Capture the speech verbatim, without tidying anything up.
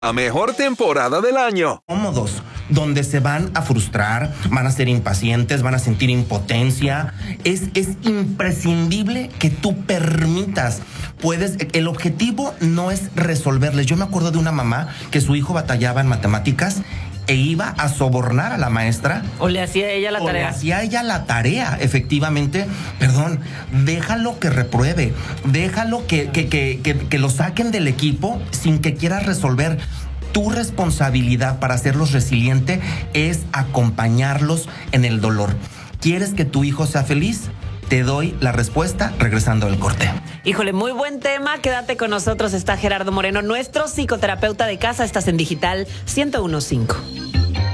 La mejor temporada del año. Cómodos, donde se van a frustrar, van a ser impacientes, van a sentir impotencia. Es, es imprescindible que tú permitas. Puedes, el objetivo no es resolverles. Yo me acuerdo de una mamá que su hijo batallaba en matemáticas e iba a sobornar a la maestra. O le hacía ella la o tarea. Le hacía ella la tarea, efectivamente. Perdón, déjalo que repruebe. Déjalo que, que, que, que, que lo saquen del equipo sin que quieras resolver. Tu responsabilidad para hacerlos resilientes es acompañarlos en el dolor. ¿Quieres que tu hijo sea feliz? Te doy la respuesta regresando al corte. Híjole, muy buen tema. Quédate con nosotros. Está Gerardo Moreno, nuestro psicoterapeuta de casa. Estás en Digital ciento uno punto cinco.